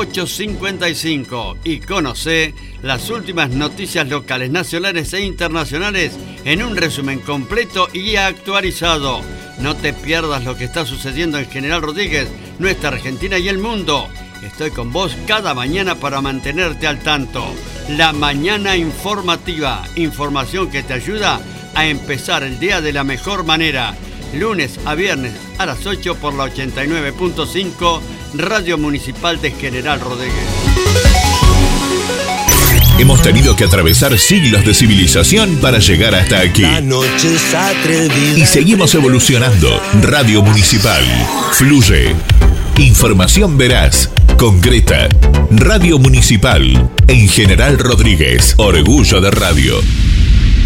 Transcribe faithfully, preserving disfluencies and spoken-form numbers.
ocho cincuenta y cinco y conoce las últimas noticias locales, nacionales e internacionales en un resumen completo y actualizado. No te pierdas lo que está sucediendo en General Rodríguez, nuestra Argentina y el mundo. Estoy con vos cada mañana para mantenerte al tanto. La Mañana Informativa, información que te ayuda a empezar el día de la mejor manera. Lunes a viernes a las ocho por la ochenta y nueve punto cinco, Radio Municipal de General Rodríguez. Hemos tenido que atravesar siglos de civilización para llegar hasta aquí. Y seguimos evolucionando. Radio Municipal. Fluye. Información veraz, concreta. Radio Municipal. En General Rodríguez. Orgullo de radio.